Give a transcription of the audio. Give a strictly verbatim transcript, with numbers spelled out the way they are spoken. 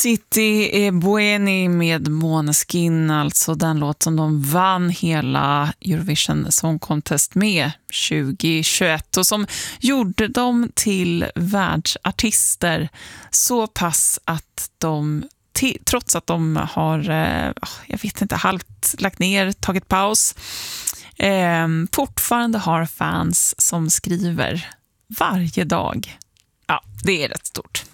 City e Bueni med Måneskin, alltså den låt som de vann hela Eurovision Song Contest med tjugohundratjugoett och som gjorde dem till världsartister så pass att de, trots att de har, jag vet inte, halvt lagt ner, tagit paus, eh, fortfarande har fans som skriver varje dag. Ja, det är rätt stort.